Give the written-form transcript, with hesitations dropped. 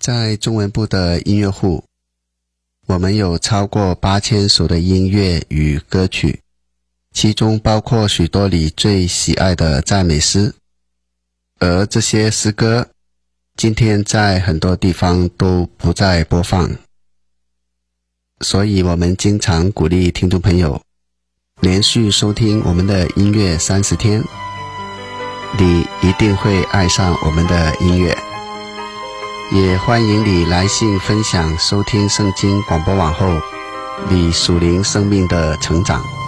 在中文部的音乐户，我们有超过8000首的音乐与歌曲，其中包括许多你最喜爱的赞美诗，而这些诗歌今天在很多地方都不再播放，所以我们经常鼓励听众朋友连续收听我们的音乐30天，你一定会爱上我们的音乐。也欢迎你来信分享收听圣经广播网后你属灵生命的成长。